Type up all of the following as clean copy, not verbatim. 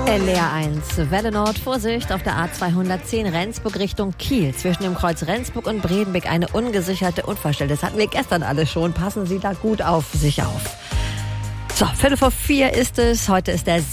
LR 1, Welle Nord, Vorsicht auf der A210 Rendsburg Richtung Kiel. Zwischen dem Kreuz Rendsburg und Bredenbeck eine ungesicherte Unfallstelle. Das hatten wir gestern alle schon. Passen Sie da gut auf sich auf. So, 3:45 ist es. Heute ist der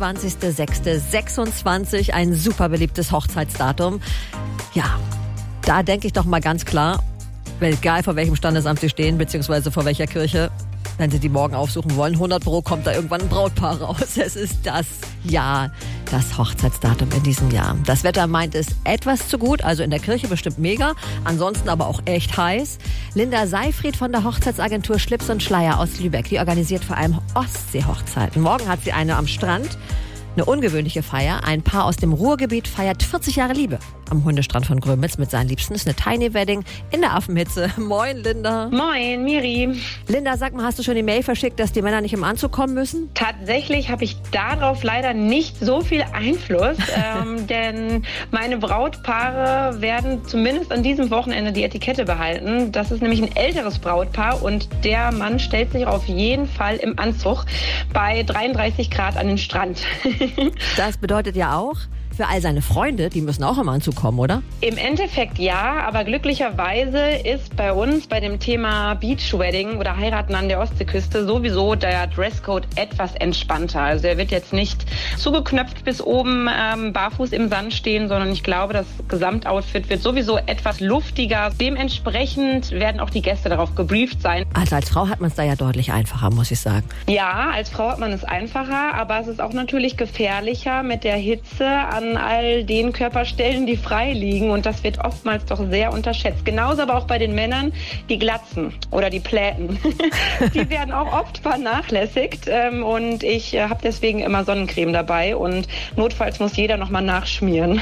26.06.26. Ein super beliebtes Hochzeitsdatum. Ja, da denke ich doch mal ganz klar, egal vor welchem Standesamt Sie stehen, beziehungsweise vor welcher Kirche, wenn Sie die morgen aufsuchen wollen, 100% kommt da irgendwann ein Brautpaar raus. Es ist das Jahr, das Hochzeitsdatum in diesem Jahr. Das Wetter meint es etwas zu gut, also in der Kirche bestimmt mega, ansonsten aber auch echt heiß. Linda Seifried von der Hochzeitsagentur Schlips und Schleier aus Lübeck, die organisiert vor allem Ostsee-Hochzeiten. Morgen hat sie eine am Strand. Eine ungewöhnliche Feier. Ein Paar aus dem Ruhrgebiet feiert 40 Jahre Liebe am Hundestrand von Grömitz mit seinen Liebsten. Das ist eine Tiny Wedding in der Affenhitze. Moin, Linda. Moin, Miri. Linda, sag mal, hast du schon die Mail verschickt, dass die Männer nicht im Anzug kommen müssen? Tatsächlich habe ich darauf leider nicht so viel Einfluss, denn meine Brautpaare werden zumindest an diesem Wochenende die Etikette behalten. Das ist nämlich ein älteres Brautpaar und der Mann stellt sich auf jeden Fall im Anzug bei 33 Grad an den Strand. Das bedeutet ja auch, für all seine Freunde, die müssen auch im Anzug kommen, oder? Im Endeffekt ja, aber glücklicherweise ist bei uns bei dem Thema Beachwedding oder Heiraten an der Ostseeküste sowieso der Dresscode etwas entspannter. Also er wird jetzt nicht zugeknöpft bis oben barfuß im Sand stehen, sondern ich glaube, das Gesamtoutfit wird sowieso etwas luftiger. Dementsprechend werden auch die Gäste darauf gebrieft sein. Also als Frau hat man es da ja deutlich einfacher, muss ich sagen. Ja, als Frau hat man es einfacher, aber es ist auch natürlich gefährlicher mit der Hitze an all den Körperstellen, die frei liegen. Und das wird oftmals doch sehr unterschätzt. Genauso aber auch bei den Männern, die Glatzen oder die Pläten. Die werden auch oft vernachlässigt. Und ich habe deswegen immer Sonnencreme dabei. Und notfalls muss jeder nochmal nachschmieren.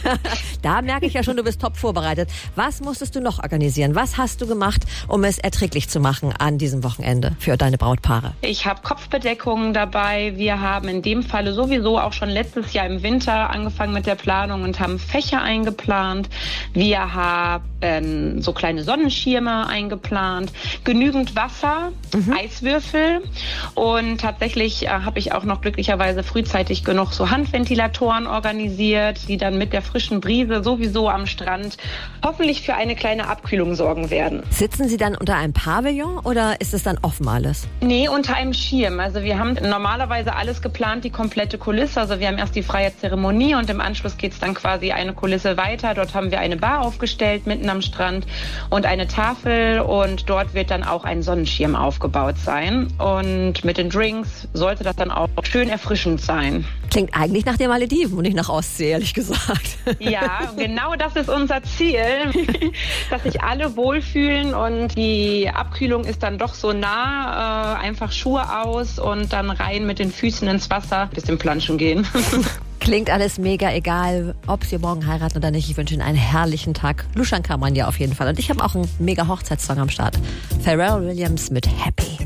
Da merke ich ja schon, du bist top vorbereitet. Was musstest du noch organisieren? Was hast du gemacht, um es erträglich zu machen an diesem Wochenende für deine Brautpaare? Ich habe Kopfbedeckungen dabei. Wir haben in dem Falle sowieso auch schon letztes Jahr im Winter angefangen mit der Planung und haben Fächer eingeplant. Wir haben so kleine Sonnenschirme eingeplant, genügend Wasser, Eiswürfel und tatsächlich habe ich auch noch glücklicherweise frühzeitig genug so Handventilatoren organisiert, die dann mit der frischen Brise sowieso am Strand hoffentlich für eine kleine Abkühlung sorgen werden. Sitzen Sie dann unter einem Pavillon oder ist es dann offen alles? Nee, unter einem Schirm. Also wir haben normalerweise alles geplant, die komplette Kulisse. Also wir haben erst die freie Zeremonie und im Anschluss geht es dann quasi eine Kulisse weiter. Dort haben wir eine Bar aufgestellt, mitten am Strand und eine Tafel und dort wird dann auch ein Sonnenschirm aufgebaut sein. Und mit den Drinks sollte das dann auch schön erfrischend sein. Klingt eigentlich nach den Malediven und nicht nach Ostsee, ehrlich gesagt. Ja, genau das ist unser Ziel, dass sich alle wohlfühlen und die Abkühlung ist dann doch so nah. Einfach Schuhe aus und dann rein mit den Füßen ins Wasser, bisschen planschen gehen. Klingt alles mega, egal ob Sie morgen heiraten oder nicht. Ich wünsche Ihnen einen herrlichen Tag. Luschern kann man ja auf jeden Fall. Und ich habe auch einen mega Hochzeitssong am Start. Pharrell Williams mit Happy.